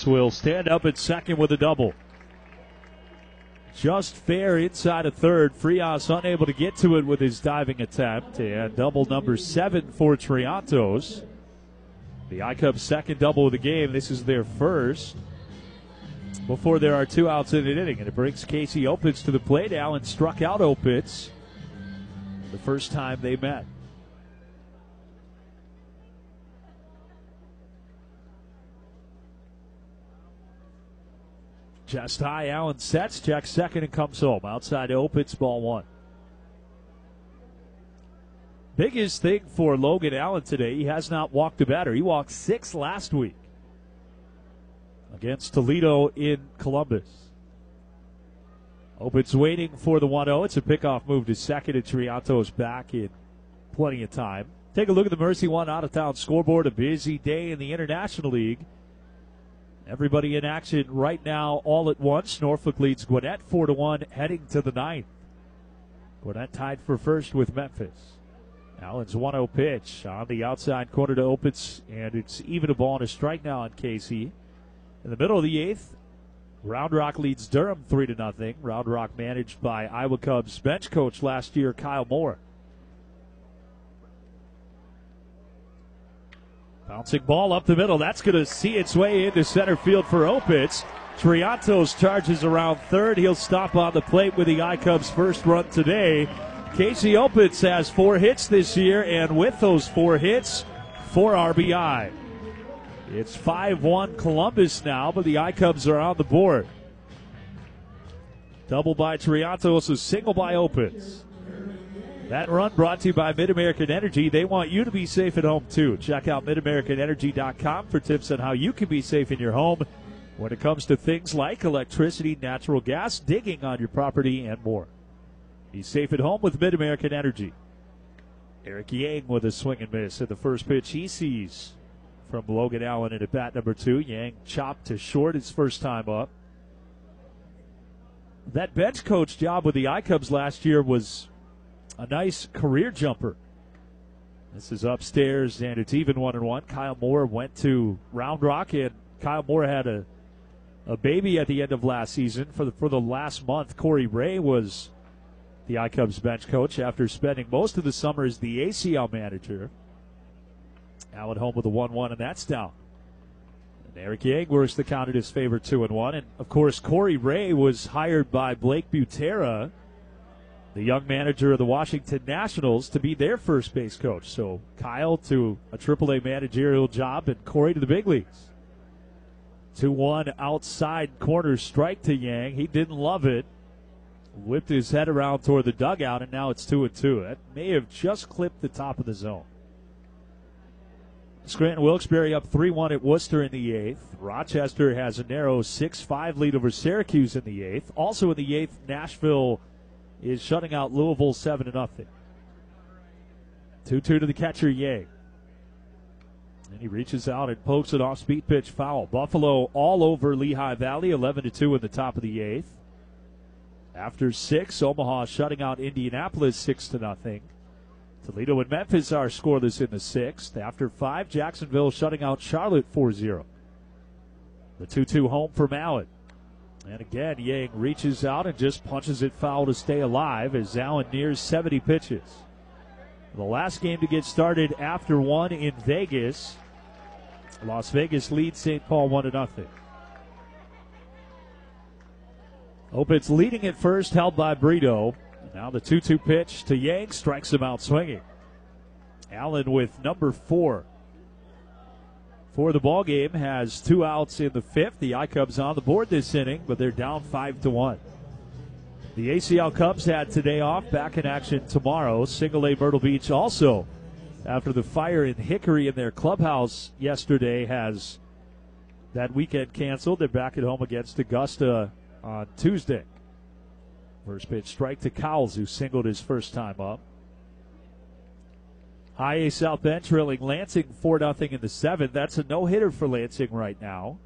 Frias will stand up at second with a double. Just fair inside of third. Frias unable to get to it with his diving attempt. And double number 7 for Triantos. The I-Cubs' second double of the game. This is their first before there are 2 outs in an inning. And it brings Casey Opitz to the plate. Allen struck out Opitz the first time they met. Chest high, Allen sets, checks second, and comes home. Outside Opitz, ball 1. Biggest thing for Logan Allen today, he has not walked a batter. He walked 6 last week against Toledo in Columbus. Opitz waiting for the 1-0. It's a pickoff move to second, and Triantos back in plenty of time. Take a look at the Mercy One out-of-town scoreboard. A busy day in the International League. Everybody in action right now all at once. Norfolk leads Gwinnett 4-1 heading to the 9th. Gwinnett tied for first with Memphis. Allen's 1-0 pitch on the outside corner to Opitz, and it's even a ball and a strike now on Casey. In the middle of the 8th, Round Rock leads Durham 3-0. Round Rock managed by Iowa Cubs bench coach last year, Kyle Moore. Bouncing ball up the middle. That's going to see its way into center field for Opitz. Triantos charges around third. He'll stop on the plate with the I-Cubs' first run today. Casey Opitz has 4 hits this year, and with those 4 hits, 4 RBI. It's 5-1 Columbus now, but the I-Cubs are on the board. Double by Triantos, a single by Opitz. That run brought to you by Mid-American Energy. They want you to be safe at home, too. Check out MidAmericanEnergy.com for tips on how you can be safe in your home when it comes to things like electricity, natural gas, digging on your property, and more. Be safe at home with Mid-American Energy. Eric Yang with a swing and miss at the first pitch he sees from Logan Allen in at bat number 2. Yang chopped to short his first time up. That bench coach job with the I-Cubs last year was a nice career jumper. This is upstairs, and it's even 1-1. Kyle Moore went to Round Rock, and Kyle Moore had a baby at the end of last season. For the last month, Corey Ray was the I-Cubs bench coach after spending most of the summer as the ACL manager. Allen home with a 1-1, and that's down. And Eric Yang works the count at his favor 2-1. And, of course, Corey Ray was hired by Blake Butera, the young manager of the Washington Nationals, to be their first base coach. So Kyle to a AAA managerial job and Corey to the big leagues. 2-1 outside corner strike to Yang. He didn't love it. Whipped his head around toward the dugout, and now it's 2-2. That may have just clipped the top of the zone. Scranton Wilkes-Barre up 3-1 at Worcester in the 8th. Rochester has a narrow 6-5 lead over Syracuse in the 8th. Also in the 8th, Nashville is shutting out Louisville 7-0. 2-2 to the catcher, Yang. And he reaches out and pokes an off-speed pitch foul. Buffalo all over Lehigh Valley, 11-2 in the top of the 8th. After 6, Omaha shutting out Indianapolis 6-0. Toledo and Memphis are scoreless in the 6th. After 5, Jacksonville shutting out Charlotte 4-0. The 2-2 home for Allen. And again, Yang reaches out and just punches it foul to stay alive as Allen nears 70 pitches. The last game to get started after 1 in Vegas. Las Vegas leads St. Paul 1-0. Opitz leading at first, held by Brito. Now the 2-2 pitch to Yang, strikes him out swinging. Allen with number 4 for the ball game has 2 outs in the 5th. The I-Cubs on the board this inning, but they're down 5-1. The ACL Cubs had today off, back in action tomorrow. Single A Myrtle Beach also, after the fire in Hickory in their clubhouse yesterday, has that weekend canceled. They're back at home against Augusta on Tuesday. First pitch strike to Cowles, who singled his first time up. High A South Bend trailing Lansing 4-0 in the 7th. That's a no-hitter for Lansing right now.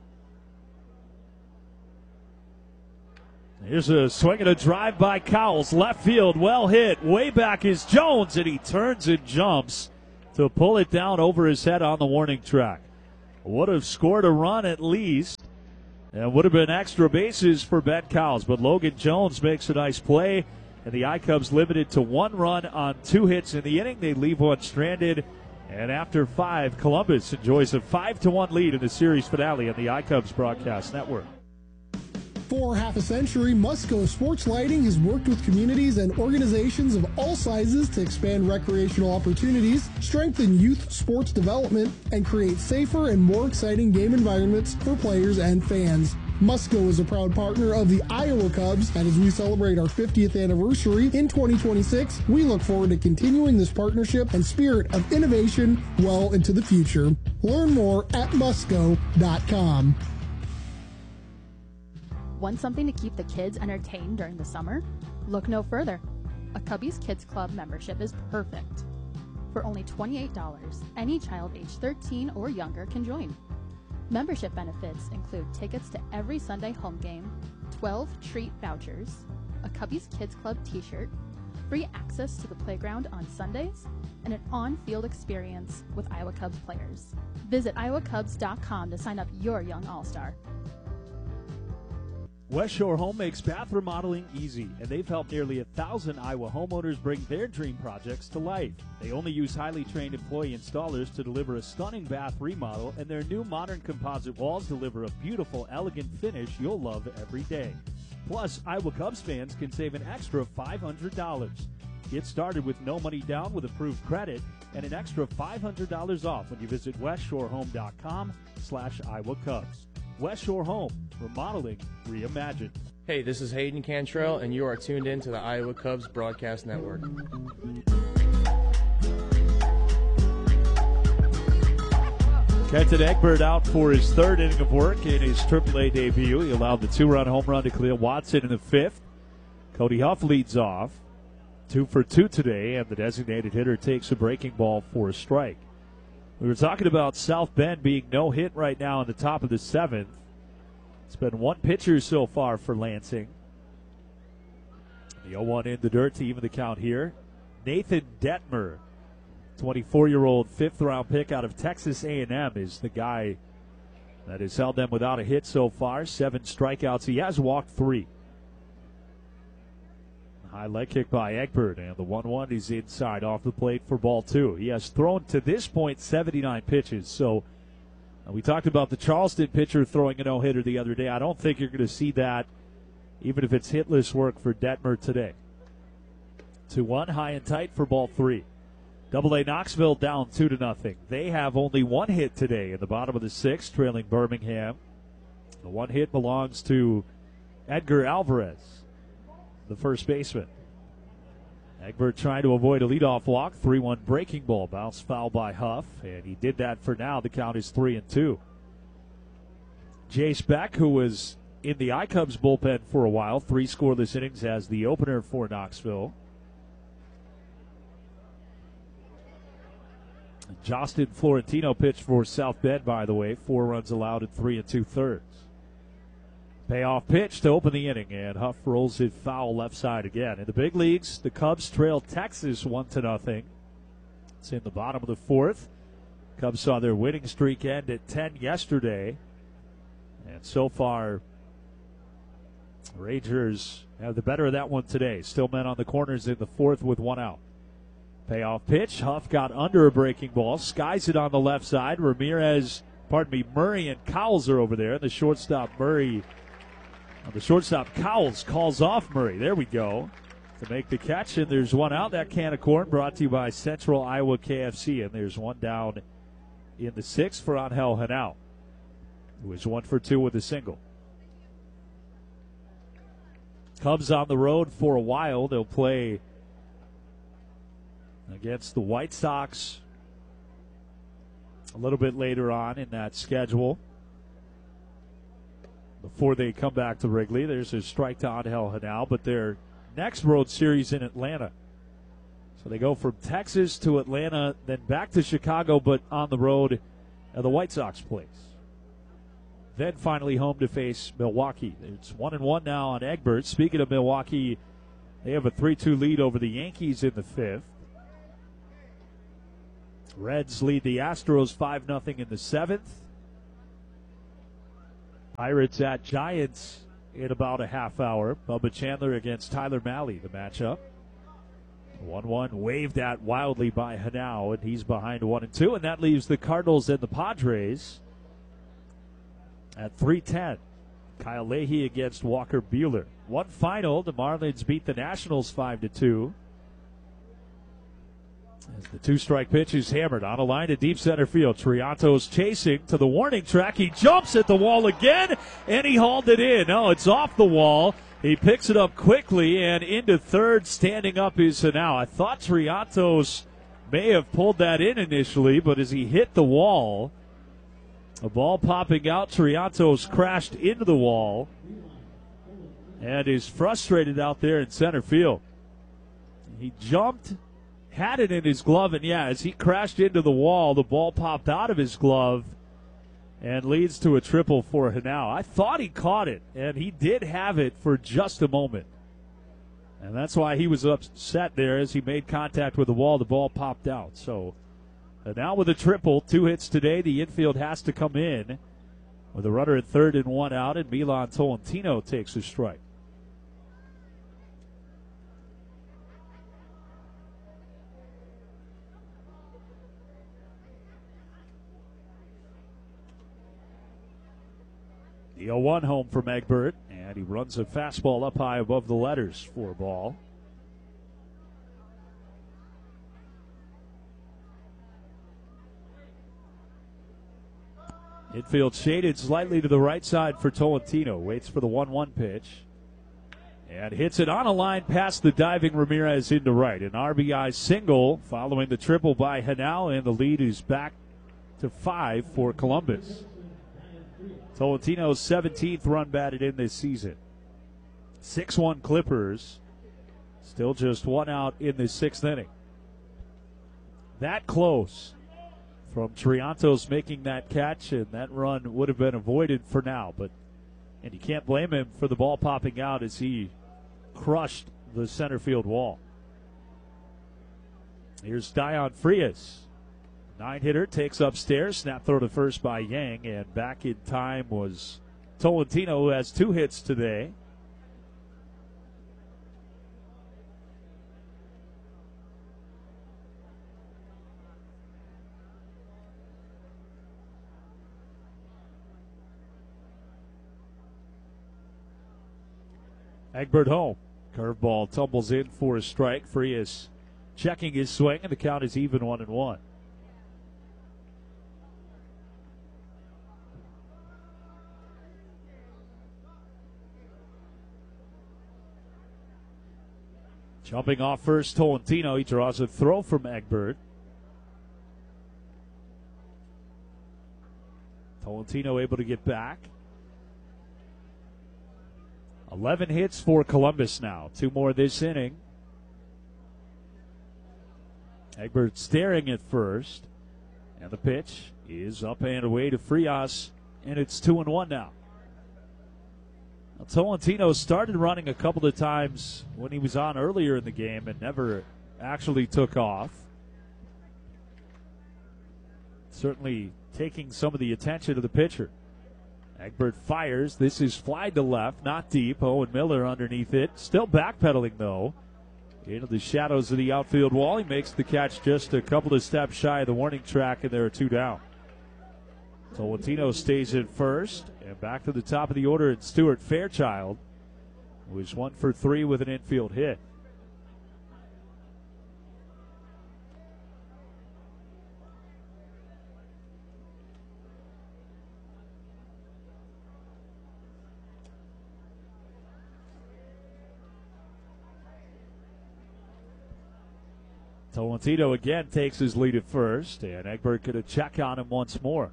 Here's a swing and a drive by Cowles. Left field, well hit. Way back is Jones, and he turns and jumps to pull it down over his head on the warning track. would have scored a run at least. And would have been extra bases for Ben Cowles. But Logan Jones makes a nice play. And the I-Cubs limited to 1 run on 2 hits in the inning. They leave 1 stranded. And after 5, Columbus enjoys a 5-1 lead in the series finale on the I-Cubs Broadcast Network. For half a century, Musco Sports Lighting has worked with communities and organizations of all sizes to expand recreational opportunities, strengthen youth sports development, and create safer and more exciting game environments for players and fans. Musco is a proud partner of the Iowa Cubs, and as we celebrate our 50th anniversary in 2026, we look forward to continuing this partnership and spirit of innovation well into the future. Learn more at musco.com. Want something to keep the kids entertained during the summer? Look no further. A Cubbies Kids Club membership is perfect. For only $28, any child age 13 or younger can join. Membership benefits include tickets to every Sunday home game, 12 treat vouchers, a Cubbies Kids Club t-shirt, free access to the playground on Sundays, and an on-field experience with Iowa Cubs players. Visit iowacubs.com to sign up your young all-star. West Shore Home makes bath remodeling easy, and they've helped nearly 1,000 Iowa homeowners bring their dream projects to life. They only use highly trained employee installers to deliver a stunning bath remodel, and their new modern composite walls deliver a beautiful, elegant finish you'll love every day. Plus, Iowa Cubs fans can save an extra $500. Get started with no money down with approved credit and an extra $500 off when you visit westshorehome.com/Iowa Cubs. West Shore Home, remodeling reimagined. Hey, this is Hayden Cantrell, and you are tuned in to the Iowa Cubs Broadcast Network. Kenton Egbert out for his 3rd inning of work in his AAA debut. He allowed the 2-run home run to Khalil Watson in the 5th. Cody Huff leads off. 2 for 2 today, and the designated hitter takes a breaking ball for a strike. We were talking about South Bend being no hit right now in the top of the 7th. It's been 1 pitcher so far for Lansing. The 0-1 in the dirt to even the count here. Nathan Detmer, 24-year-old 5th-round pick out of Texas A&M, is the guy that has held them without a hit so far. 7 strikeouts. He has walked 3. High leg kick by Egbert, and the 1-1 is inside off the plate for ball 2. He has thrown to this point 79 pitches. So we talked about the Charleston pitcher throwing a no-hitter the other day. I don't think you're going to see that, even if it's hitless work for Detmer today. 2-1, high and tight for ball 3. Double-A Knoxville down 2-0. They have only 1 hit today in the bottom of the 6th, trailing Birmingham. The 1 hit belongs to Edgar Alvarez, the first baseman. Egbert trying to avoid a leadoff walk. 3-1 breaking ball. Bounced foul by Huff, and he did that for now. The count is 3-2. Jace Beck, who was in the I-Cubs bullpen for a while, 3 scoreless innings as the opener for Knoxville. Justin Florentino pitched for South Bend, by the way. 4 runs allowed in 3 2/3. Payoff pitch to open the inning, and Huff rolls it foul left side again. In the big leagues, the Cubs trail Texas 1-0. It's in the bottom of the 4th. Cubs saw their winning streak end at 10 yesterday. And so far, Rangers have the better of that one today. Still men on the corners in the 4th with 1 out. Payoff pitch. Huff got under a breaking ball, skies it on the left side. Murray and Cowles are over there. And the shortstop, Cowles calls off Murray. There we go. To make the catch, and there's 1 out. That can of corn brought to you by Central Iowa KFC. And there's 1 down in the 6th for Angel Henao, who is 1 for 2 with a single. Cubs on the road for a while. They'll play against the White Sox a little bit later on in that schedule. Before they come back to Wrigley, there's a strike to Angel Henao, but their next road series in Atlanta. So they go from Texas to Atlanta, then back to Chicago, but on the road at the White Sox place. Then finally home to face Milwaukee. It's 1-1 now on Egbert. Speaking of Milwaukee, they have a 3-2 lead over the Yankees in the 5th. Reds lead the Astros 5-0 in the 7th. Pirates at Giants in about a half hour. Bubba Chandler against Tyler Malley, the matchup. 1-1 waved at wildly by Hanau, and he's behind 1-2, and that leaves the Cardinals and the Padres at 3:10. Kyle Leahy against Walker Buehler. One final, the Marlins beat the Nationals 5-2. As the two-strike pitch is hammered on a line to deep center field. Triantos chasing to the warning track. He jumps at the wall again, and he hauled it in. No, it's off the wall. He picks it up quickly, and into third, standing up is Hanau. I thought Triantos may have pulled that in initially, but as he hit the wall, a ball popping out, Triantos crashed into the wall and is frustrated out there in center field. He jumped, had it in his glove, and as he crashed into the wall, the ball popped out of his glove and leads to a triple for Hanau. I thought he caught it, and he did have it for just a moment. And that's why he was upset there as he made contact with the wall. The ball popped out. So Hanau with a triple, 2 hits today. The infield has to come in with a runner at third and 1 out, and Milan Tolentino takes a strike. The 0-1 home from Egbert, and he runs a fastball up high above the letters for a ball. Infield shaded slightly to the right side for Tolentino. Waits for the 1-1 pitch. And hits it on a line past the diving Ramirez into right. An RBI single following the triple by Hanau, and the lead is back to 5 for Columbus. Tolentino's 17th run batted in this season. 6-1 Clippers. Still just 1 out in the 6th inning. That close from Triantos making that catch, and that run would have been avoided for now. And you can't blame him for the ball popping out as he crushed the center field wall. Here's Dion Frias. 9-hitter takes upstairs, snap throw to first by Yang, and back in time was Tolentino, who has 2 hits today. Egbert home. Curveball tumbles in for a strike. Frias checking his swing, and the count is even 1-1. Jumping off first, Tolentino. He draws a throw from Egbert. Tolentino able to get back. 11 hits for Columbus now. 2 more this inning. Egbert staring at first. And the pitch is up and away to Frias. And it's 2-1 now. Tolentino started running a couple of times when he was on earlier in the game and never actually took off. Certainly taking some of the attention of the pitcher. Egbert fires. This is fly to left, not deep. Owen Miller underneath it. Still backpedaling, though, into the shadows of the outfield wall. He makes the catch just a couple of steps shy of the warning track, and there are 2 down. Tolentino stays at first, and back to the top of the order, and Stuart Fairchild, who is 1 for 3 with an infield hit. Tolentino again takes his lead at first, and Egbert could have checked on him once more.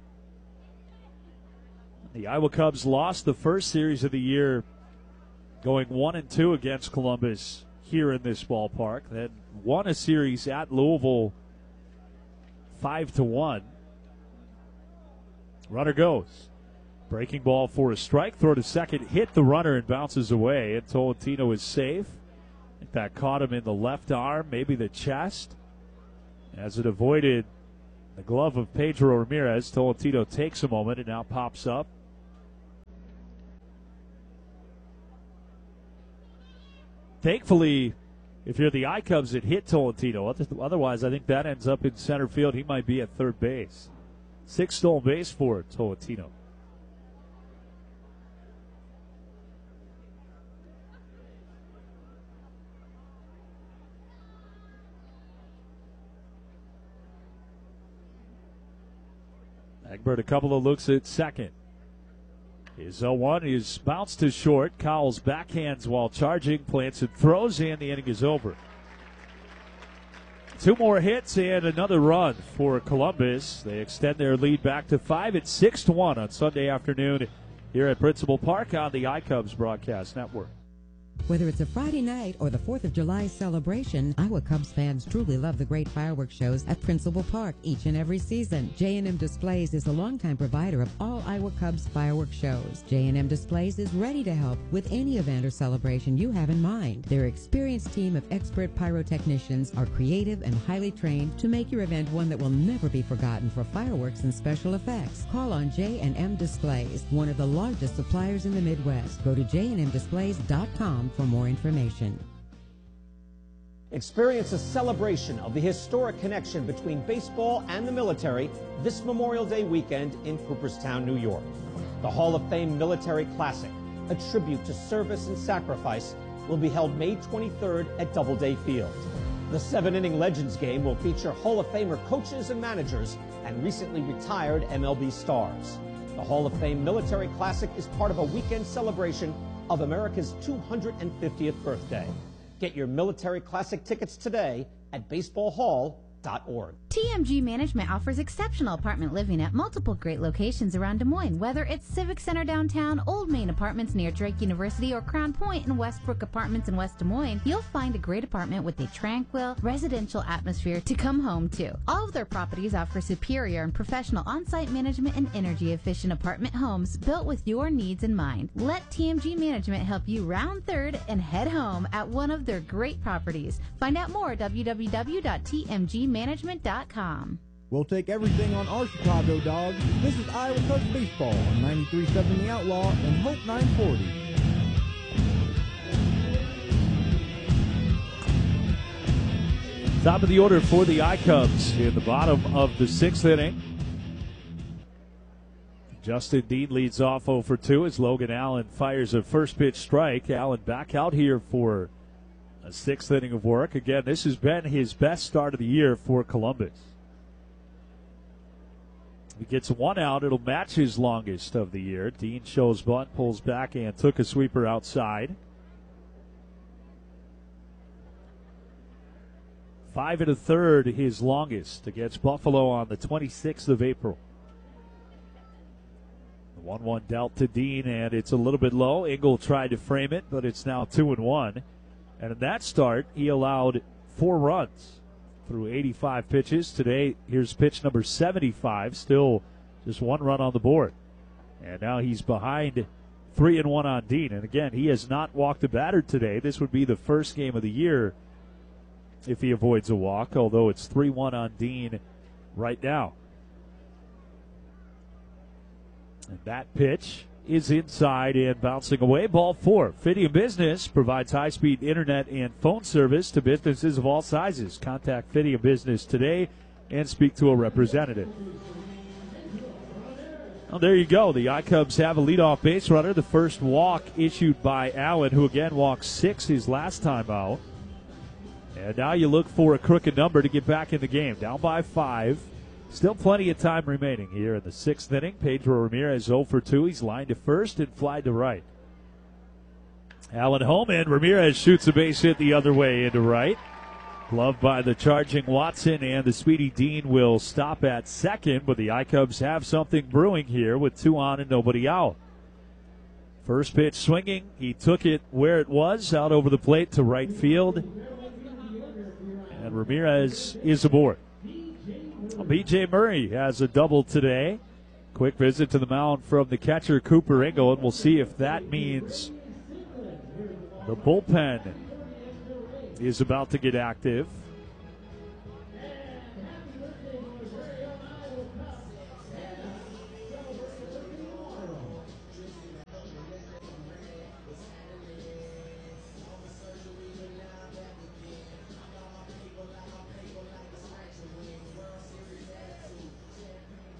The Iowa Cubs lost the first series of the year, going 1-2 against Columbus here in this ballpark. Then won a series at Louisville 5-1. Runner goes. Breaking ball for a strike. Throw to second. Hit the runner and bounces away. And Tolentino is safe. I think that caught him in the left arm, maybe the chest. As it avoided the glove of Pedro Ramirez, Tolentino takes a moment and now pops up Thankfully, if you're the iCubs, it hit Tolentino. Otherwise, I think that ends up in center field. He might be at third base. 6 stolen base for Tolentino. Egbert a couple of looks at second. His 0-1 is bounced to short. Cowles backhands while charging, plants and throws, and the inning is over. 2 more hits and another run for Columbus. They extend their lead back to 5 at 6-1 on Sunday afternoon here at Principal Park on the iCubs Broadcast Network. Whether it's a Friday night or the 4th of July celebration, Iowa Cubs fans truly love the great fireworks shows at Principal Park each and every season. J&M Displays is a longtime provider of all Iowa Cubs fireworks shows. J&M Displays is ready to help with any event or celebration you have in mind. Their experienced team of expert pyrotechnicians are creative and highly trained to make your event one that will never be forgotten for fireworks and special effects. Call on J&M Displays, one of the largest suppliers in the Midwest. Go to jnmdisplays.com for more information. Experience a celebration of the historic connection between baseball and the military this Memorial Day weekend in Cooperstown, New York. The Hall of Fame Military Classic, a tribute to service and sacrifice, will be held May 23rd at Doubleday Field. The 7-inning Legends game will feature Hall of Famer coaches and managers and recently retired MLB stars. The Hall of Fame Military Classic is part of a weekend celebration of America's 250th birthday. Get your Military Classic tickets today at baseballhall.org. TMG Management offers exceptional apartment living at multiple great locations around Des Moines. Whether it's Civic Center downtown, Old Main Apartments near Drake University, or Crown Point and Westbrook Apartments in West Des Moines, you'll find a great apartment with a tranquil, residential atmosphere to come home to. All of their properties offer superior and professional on-site management and energy-efficient apartment homes built with your needs in mind. Let TMG Management help you round third and head home at one of their great properties. Find out more at www.tmgmanagement.com. We'll take everything on our Chicago Dogs. This is Iowa Cubs Baseball on 93.7 The Outlaw and Hope 940. Top of the order for the iCubs in the bottom of the 6th inning. Justin Dean leads off 0 for 2 as Logan Allen fires a first pitch strike. Allen back out here for a 6th inning of work. Again, this has been his best start of the year for Columbus. If he gets 1 out, it'll match his longest of the year. Dean shows bunt, pulls back, and took a sweeper outside. 5 1/3, his longest against Buffalo on the 26th of April. The 1-1 dealt to Dean, and it's a little bit low. Engel tried to frame it, but it's now 2-1. And in that start, he allowed 4 runs through 85 pitches. Today, here's pitch number 75, still just 1 run on the board. And now he's behind 3-1 on Dean. And again, he has not walked a batter today. This would be the first game of the year if he avoids a walk, although it's 3-1 on Dean right now. And that pitch is inside and bouncing away. Ball 4. Fidium Business provides high-speed internet and phone service to businesses of all sizes. Contact Fidium Business today and speak to a representative. Well, there you go. The iCubs have a leadoff base runner. The first walk issued by Allen, who again walked 6 his last time out. And now you look for a crooked number to get back in the game. Down by 5. Still plenty of time remaining here in the 6th inning. Pedro Ramirez 0 for 2. He's lined to first and fly to right. Allen home, and Ramirez shoots a base hit the other way into right. Gloved by the charging Watson, and the speedy Dean will stop at second, but the iCubs have something brewing here with 2 on and nobody out. First pitch swinging. He took it where it was, out over the plate to right field. And Ramirez is aboard. B.J. Murray has a double today. Quick visit to the mound from the catcher, Cooper Engel, and we'll see if that means the bullpen is about to get active.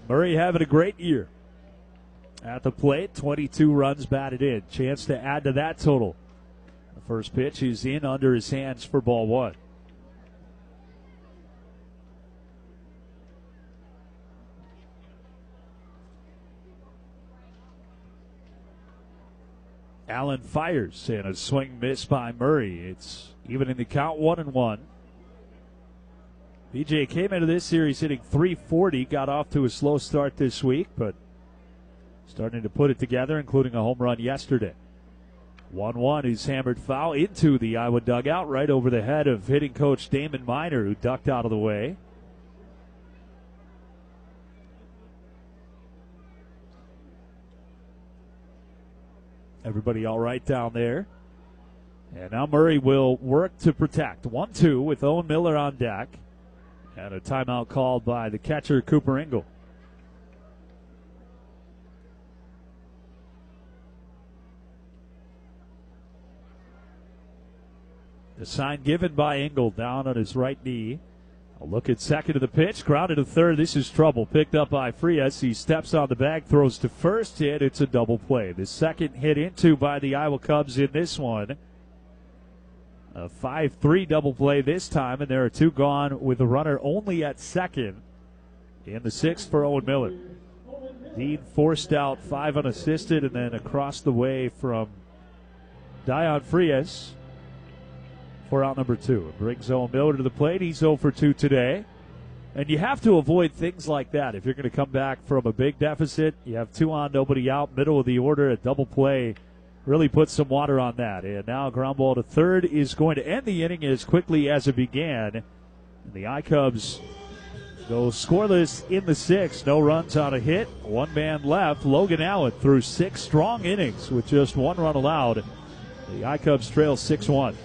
Murray having a great year. At the plate, 22 runs batted in. Chance to add to that total. The first pitch is in under his hands for ball one. Allen fires, and a swing missed by Murray. It's even in the count, 1-1. BJ came into this series hitting .340, got off to a slow start this week, but starting to put it together, including a home run yesterday. 1-1 is hammered foul into the Iowa dugout, right over the head of hitting coach Damon Miner, who ducked out of the way. Everybody all right down there. And now Murray will work to protect. 1-2 with Owen Miller on deck. And a timeout called by the catcher, Cooper Ingle. The sign given by Ingle down on his right knee. A look at second of the pitch. Grounded to third. This is trouble. Picked up by Frias. He steps on the bag, throws to first hit. It's a double play. The second hit into by the Iowa Cubs in this one. A 5-3 double play this time, and there are two gone with the runner only at second in the sixth for Owen Miller. Dean forced out 5 unassisted, and then across the way from Dion Frias for out number 2. It brings Owen Miller to the plate. He's 0 for 2 today. And you have to avoid things like that. If you're going to come back from a big deficit, you have 2 on, nobody out, middle of the order, a double play really puts some water on that. And now a ground ball to third is going to end the inning as quickly as it began. And the I-Cubs go scoreless in the sixth. No runs on a hit. 1 man left. Logan Allen threw 6 strong innings with just 1 run allowed. The I-Cubs trail 6-1.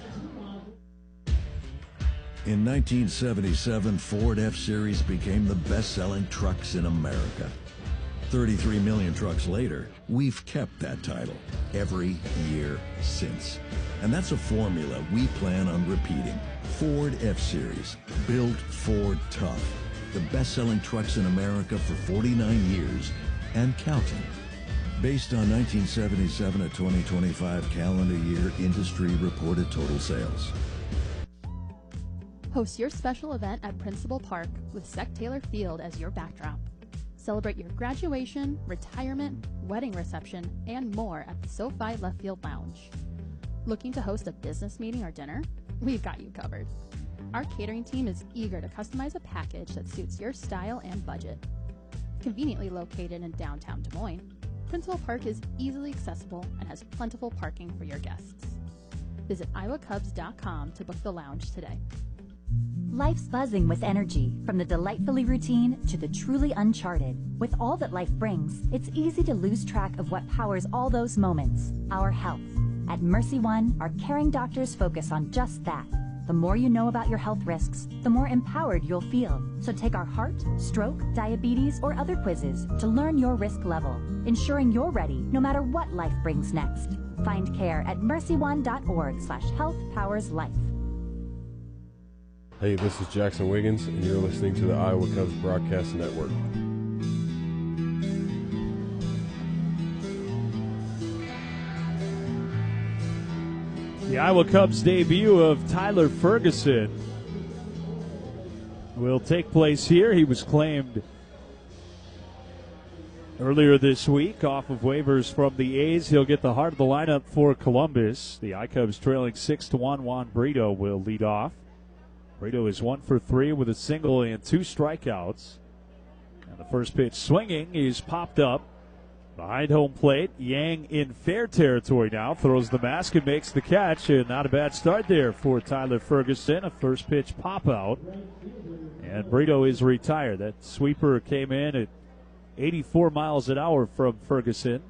In 1977, Ford F-Series became the best-selling trucks in America. 33 million trucks later, we've kept that title every year since. And that's a formula we plan on repeating. Ford F-Series, built Ford tough. The best-selling trucks in America for 49 years and counting. Based on 1977 to 2025 calendar year industry reported total sales. Host your special event at Principal Park with Sec Taylor Field as your backdrop. Celebrate your graduation, retirement, wedding reception, and more at the SoFi Left Field Lounge. Looking to host a business meeting or dinner? We've got you covered. Our catering team is eager to customize a package that suits your style and budget. Conveniently located in downtown Des Moines, Principal Park is easily accessible and has plentiful parking for your guests. Visit iowacubs.com to book the lounge today. Life's buzzing with energy, from the delightfully routine to the truly uncharted. With all that life brings, it's easy to lose track of what powers all those moments, our health. At Mercy One, our caring doctors focus on just that. The more you know about your health risks, the more empowered you'll feel. So take our heart, stroke, diabetes, or other quizzes to learn your risk level, ensuring you're ready no matter what life brings next. Find care at mercyone.org/healthpowerslife. Hey, this is Jackson Wiggins, and you're listening to the Iowa Cubs Broadcast Network. The Iowa Cubs debut of Tyler Ferguson will take place here. He was claimed earlier this week off of waivers from the A's. He'll get the heart of the lineup for Columbus. The I-Cubs trailing 6-1. Juan Brito will lead off. Brito is 1 for 3 with a single and 2 strikeouts. And the first pitch swinging is popped up behind home plate. Yang in fair territory now. Throws the mask and makes the catch. And not a bad start there for Tyler Ferguson. A first pitch pop out. And Brito is retired. That sweeper came in at 84 miles an hour from Ferguson.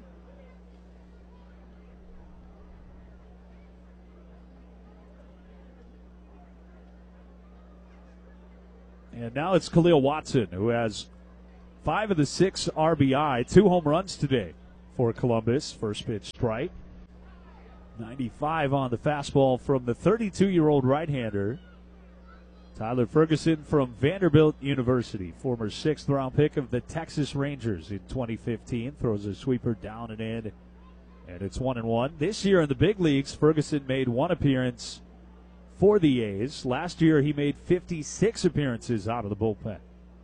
And now it's Khalil Watson, who has 5 of the 6 RBI, 2 home runs today for Columbus. First pitch strike. 95 on the fastball from the 32-year-old right-hander. Tyler Ferguson from Vanderbilt University, former 6th-round pick of the Texas Rangers in 2015, throws a sweeper down and in, and it's 1-1. This year in the big leagues, Ferguson made one appearance for the A's. Last year, he made 56 appearances out of the bullpen.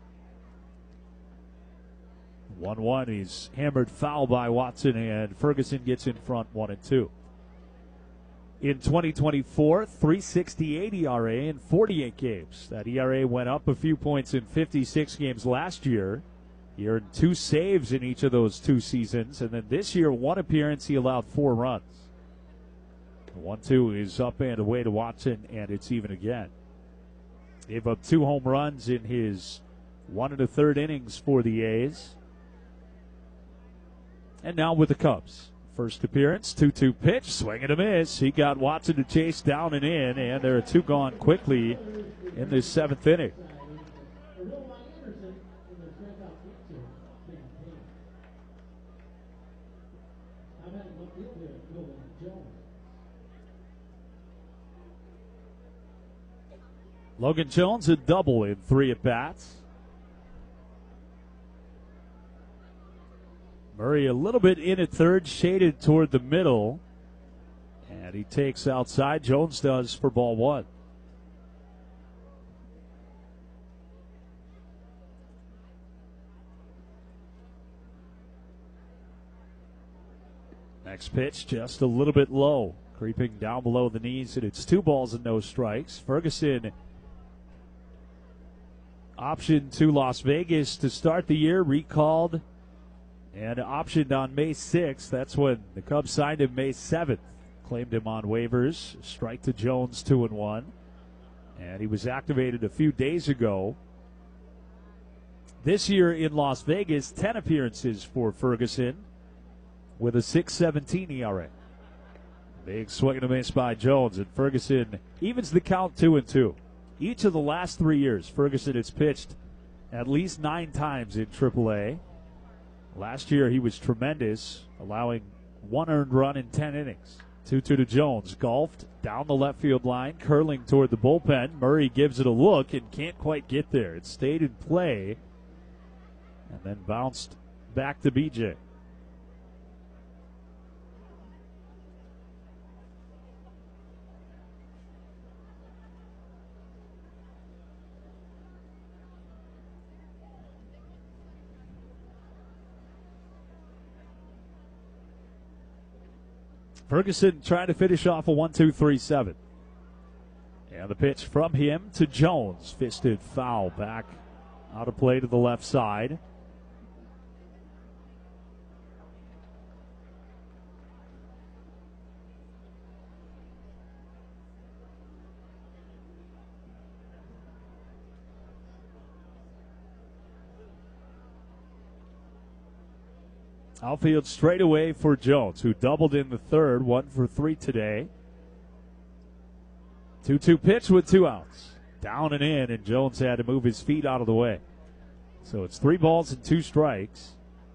1-1. He's hammered foul by Watson, and Ferguson gets in front 1-2. In 2024, 3.68 ERA in 48 games. That ERA went up a few points in 56 games last year. He earned 2 saves in each of those 2 seasons. And then this year, 1 appearance, he allowed 4 runs. 1-2 is up and away to Watson, and it's even again. Gave up 2 home runs in his 1 1/3 innings for the A's. And now with the Cubs. First appearance, 2-2 pitch, swing and a miss. He got Watson to chase down and in, and there are 2 gone quickly in this 7th inning. Logan Jones a double in 3 at-bats. Murray a little bit in at third, shaded toward the middle. And he takes outside. Jones does for ball 1. Next pitch just a little bit low, creeping down below the knees, and it's 2 balls and no strikes. Ferguson optioned to Las Vegas to start the year, recalled and optioned on May 6th. That's when the Cubs signed him May 7th. Claimed him on waivers. Strike to Jones, 2-1. And he was activated a few days ago. This year in Las Vegas, 10 appearances for Ferguson with a 6.17 ERA. Big swing and a miss by Jones, and Ferguson evens the count 2-2. Each of the last 3 years, Ferguson has pitched at least 9 times in AAA. Last year, he was tremendous, allowing 1 earned run in 10 innings. 2-2 to Jones. Golfed down the left field line, curling toward the bullpen. Murray gives it a look and can't quite get there. It stayed in play and then bounced back to BJ. Ferguson trying to finish off a 1-2-3-7. And the pitch from him to Jones. Fisted foul back out of play to the left side. Outfield straight away for Jones, who doubled in the third, 1 for 3 today. 2-2 pitch with 2 outs. Down and in, and Jones had to move his feet out of the way. So it's 3 balls and 2 strikes.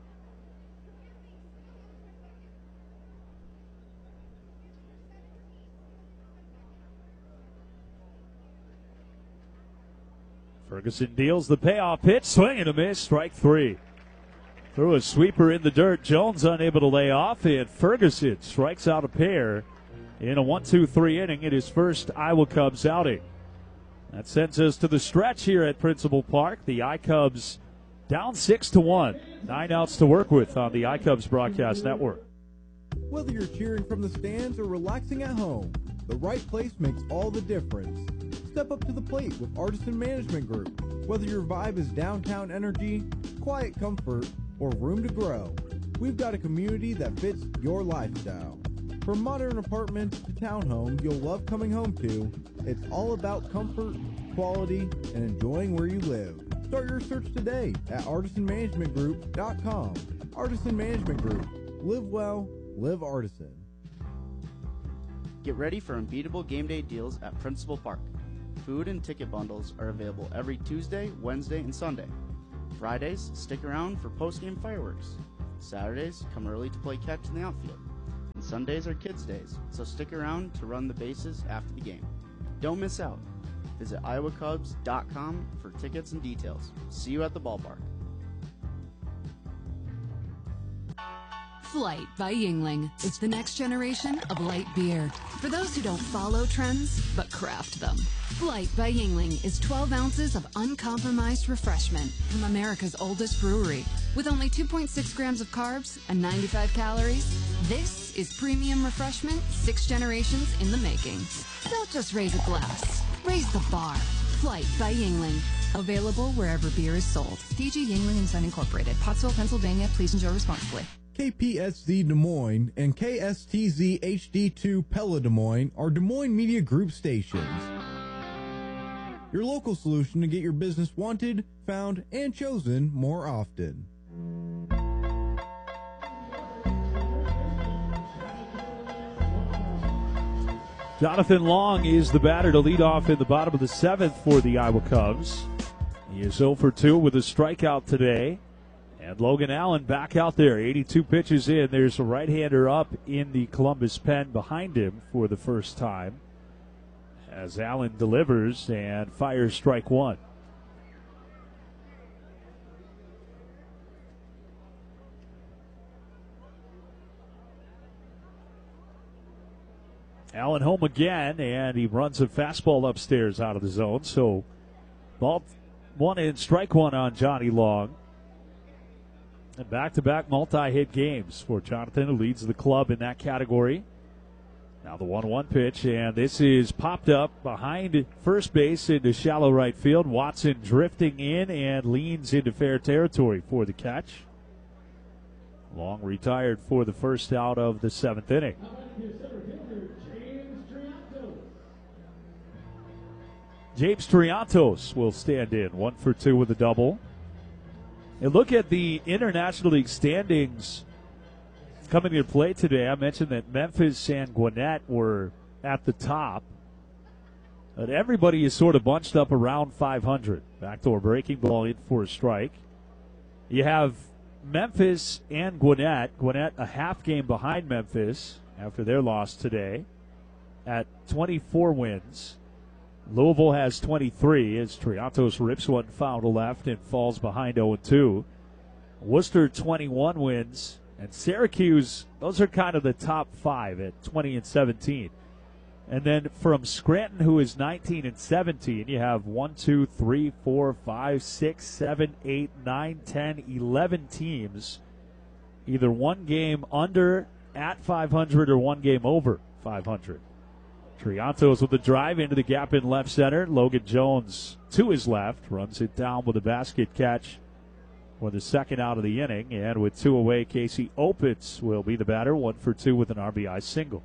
Ferguson deals the payoff pitch, swing and a miss, strike 3. Threw a sweeper in the dirt. Jones unable to lay off, and Ferguson strikes out a pair in a 1-2-3 inning in his first Iowa Cubs outing. That sends us to the stretch here at Principal Park. The iCubs down 6-1. 9 outs to work with on the iCubs Broadcast Network. Whether you're cheering from the stands or relaxing at home, the right place makes all the difference. Step up to the plate with Artisan Management Group. Whether your vibe is downtown energy, quiet comfort, or room to grow, we've got a community that fits your lifestyle. From modern apartments to townhomes you'll love coming home to, it's all about comfort, quality, and enjoying where you live. Start your search today at artisanmanagementgroup.com. Artisan Management Group. Live well, live Artisan. Get ready for unbeatable game day deals at Principal Park. Food and ticket bundles are available every Tuesday, Wednesday, and Sunday. Fridays, stick around for post-game fireworks. Saturdays, come early to play catch in the outfield. And Sundays are kids' days, so stick around to run the bases after the game. Don't miss out. Visit iowacubs.com for tickets and details. See you at the ballpark. Flight by Yuengling is the next generation of light beer. For those who don't follow trends, but craft them. Flight by Yuengling is 12 ounces of uncompromised refreshment from America's oldest brewery. With only 2.6 grams of carbs and 95 calories, this is premium refreshment 6 generations in the making. Don't just raise a glass, raise the bar. Flight by Yuengling. Available wherever beer is sold. DG Yuengling and Son Incorporated, Pottsville, Pennsylvania. Please enjoy responsibly. KPSZ Des Moines and KSTZ HD2 Pella Des Moines are Des Moines Media Group stations. Your local solution to get your business wanted, found, and chosen more often. Jonathan Long is the batter to lead off in the bottom of the 7th for the Iowa Cubs. He is 0 for 2 with a strikeout today. And Logan Allen back out there, 82 pitches in. There's a right-hander up in the Columbus pen behind him for the first time as Allen delivers and fires strike one. Allen home again, and he runs a fastball upstairs out of the zone. So ball one and strike one on Johnny Long. And back-to-back multi-hit games for Jonathan, who leads the club in that category. Now the 1-1 pitch, and this is popped up behind first base into shallow right field. Watson drifting in and leans into fair territory for the catch. Long retired for the first out of the 7th inning. James Triantos will stand in, 1 for 2 with a double. And look at the International League standings coming into play today. I mentioned that Memphis and Gwinnett were at the top. But everybody is sort of bunched up around 500. Backdoor breaking ball in for a strike. You have Memphis and Gwinnett. Gwinnett a half game behind Memphis after their loss today at 24 wins. Louisville has 23 as Triantos rips one foul to left and falls behind 0-2. Worcester 21 wins, and Syracuse, those are kind of the top 5 at 20 and 17. And then from Scranton, who is 19 and 17, you have 1, 2, 3, 4, 5, 6, 7, 8, 9, 10, 11 teams, either one game under at 500 or one game over 500. Triantos with the drive into the gap in left center. Logan Jones to his left runs it down with a basket catch for the second out of the inning. And with 2 away, Casey Opitz will be the batter, 1 for 2 with an RBI single.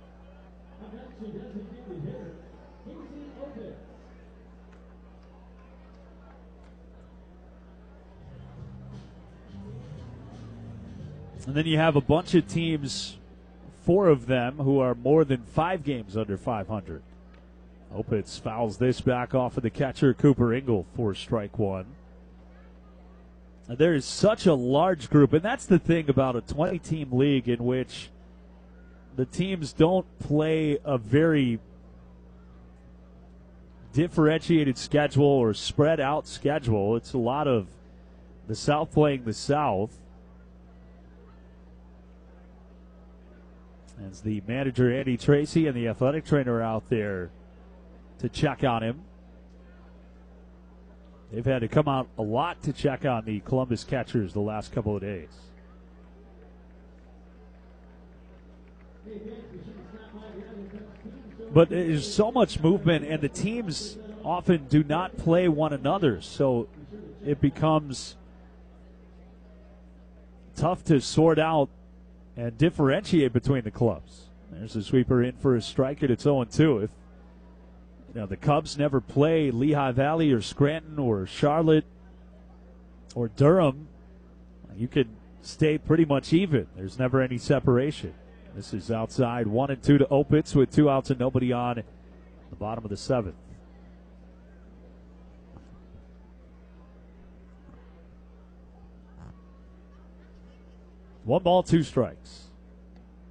And then you have a bunch of teams, 4 of them, who are more than 5 games under 500. Opitz fouls this back off of the catcher, Cooper Ingle, for strike one. And there is such a large group, and that's the thing about a 20-team league in which the teams don't play a very differentiated schedule or spread out schedule. It's a lot of the South playing the South. As the manager, Andy Tracy, and the athletic trainer are out there to check on him. They've had to come out a lot to check on the Columbus catchers the last couple of days. But there's so much movement, and the teams often do not play one another, so it becomes tough to sort out and differentiate between the clubs. There's a sweeper in for a strike, and it's 0-2. If the Cubs never play Lehigh Valley or Scranton or Charlotte or Durham, you can stay pretty much even. There's never any separation. This is outside 1-2 to Opitz with 2 outs and nobody on the bottom of the 7th. One ball, 2 strikes.